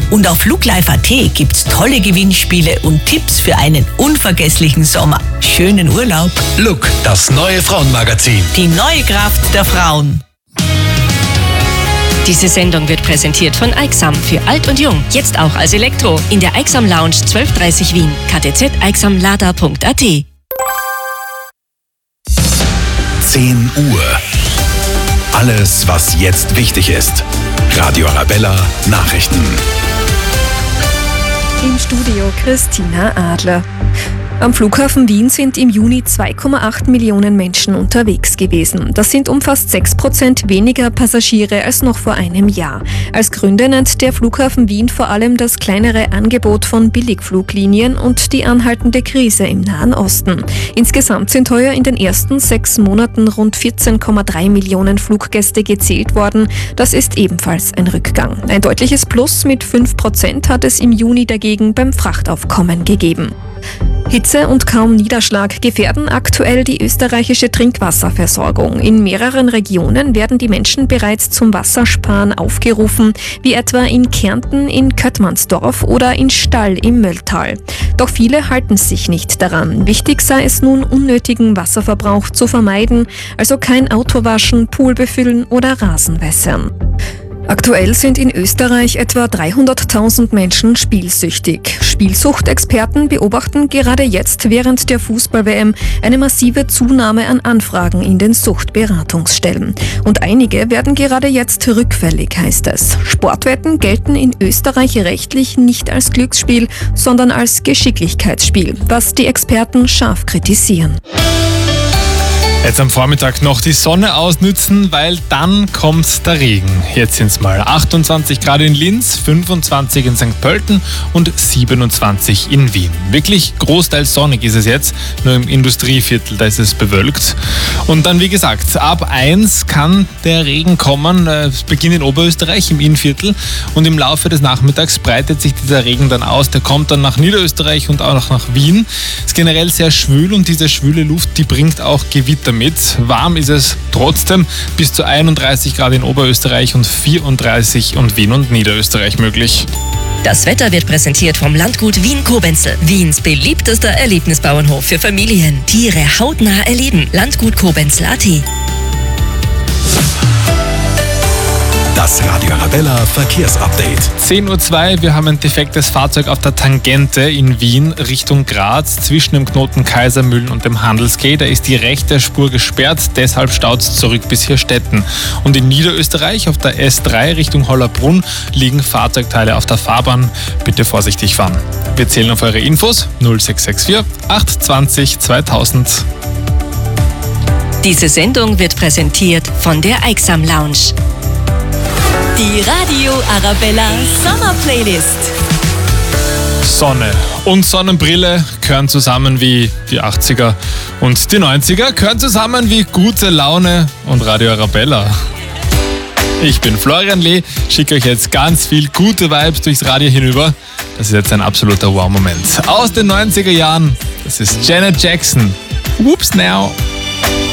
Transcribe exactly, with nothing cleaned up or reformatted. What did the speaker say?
Und auf fluglife punkt a t gibt's tolle Gewinnspiele und Tipps für einen unvergesslichen Sommer. Schönen Urlaub. Look, das neue Frauenmagazin. Die neue Kraft der Frauen. Diese Sendung wird präsentiert von Aixam für alt und jung. Jetzt auch als Elektro. In der Aixam Lounge zwölf dreißig Wien. k t z aixamlada punkt a t. zehn Uhr. Alles, was jetzt wichtig ist. Radio Arabella Nachrichten. Im Studio Christina Adler. Am Flughafen Wien sind im Juni zwei Komma acht Millionen Menschen unterwegs gewesen. Das sind um fast sechs Prozent weniger Passagiere als noch vor einem Jahr. Als Gründe nennt der Flughafen Wien vor allem das kleinere Angebot von Billigfluglinien und die anhaltende Krise im Nahen Osten. Insgesamt sind heuer in den ersten sechs Monaten rund vierzehn Komma drei Millionen Fluggäste gezählt worden. Das ist ebenfalls ein Rückgang. Ein deutliches Plus mit fünf Prozent hat es im Juni dagegen beim Frachtaufkommen gegeben. Hitze und kaum Niederschlag gefährden aktuell die österreichische Trinkwasserversorgung. In mehreren Regionen werden die Menschen bereits zum Wassersparen aufgerufen, wie etwa in Kärnten, in Köttmannsdorf oder in Stall im Mölltal. Doch viele halten sich nicht daran. Wichtig sei es nun, unnötigen Wasserverbrauch zu vermeiden, also kein Auto waschen, Pool befüllen oder Rasen wässern. Aktuell sind in Österreich etwa dreihunderttausend Menschen spielsüchtig. Spielsuchtexperten beobachten gerade jetzt während der Fußball-W M eine massive Zunahme an Anfragen in den Suchtberatungsstellen. Und einige werden gerade jetzt rückfällig, heißt es. Sportwetten gelten in Österreich rechtlich nicht als Glücksspiel, sondern als Geschicklichkeitsspiel, was die Experten scharf kritisieren. Jetzt am Vormittag noch die Sonne ausnützen, weil dann kommt der Regen. Jetzt sind es mal achtundzwanzig Grad in Linz, fünfundzwanzig in Sankt Pölten und siebenundzwanzig in Wien. Wirklich großteils sonnig ist es jetzt, nur im Industrieviertel, da ist es bewölkt. Und dann, wie gesagt, ab eins kann der Regen kommen. Es beginnt in Oberösterreich, im Innviertel, und im Laufe des Nachmittags breitet sich dieser Regen dann aus. Der kommt dann nach Niederösterreich und auch nach Wien. Es ist generell sehr schwül und diese schwüle Luft, die bringt auch Gewitter mit. Warm ist es trotzdem, bis zu einunddreißig Grad in Oberösterreich und vierunddreißig in Wien und Niederösterreich möglich. Das Wetter wird präsentiert vom Landgut Wien-Kobenzl. Wiens beliebtester Erlebnisbauernhof für Familien. Tiere hautnah erleben. Landgut Kobenzl punkt a t. Das Radio Arabella Verkehrsupdate. zehn Uhr zwei, wir haben ein defektes Fahrzeug auf der Tangente in Wien Richtung Graz zwischen dem Knoten Kaisermühlen und dem Handelsquai. Da ist die rechte Spur gesperrt, deshalb staut es zurück bis Hirstetten. Und in Niederösterreich auf der S drei Richtung Hollerbrunn liegen Fahrzeugteile auf der Fahrbahn. Bitte vorsichtig fahren. Wir zählen auf eure Infos null sechs sechs vier acht zwanzig zweitausend. Diese Sendung wird präsentiert von der Aixam Lounge. Die Radio Arabella Sommer Playlist. Sonne und Sonnenbrille gehören zusammen wie die achtziger und die neunziger gehören zusammen wie gute Laune und Radio Arabella. Ich bin Florian Lee, schicke euch jetzt ganz viel gute Vibes durchs Radio hinüber. Das ist jetzt ein absoluter Wow-Moment. Aus den neunziger Jahren, das ist Janet Jackson. Whoops now.